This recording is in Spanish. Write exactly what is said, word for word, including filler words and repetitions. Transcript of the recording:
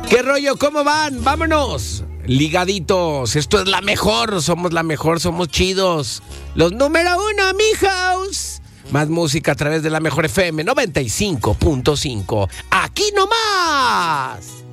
¿Qué rollo? ¿Cómo van? ¡Vámonos! Ligaditos, esto es la mejor, somos la mejor, somos chidos. Los número uno, mi house. Más música a través de la mejor F M noventa y cinco punto cinco. ¡Aquí nomás!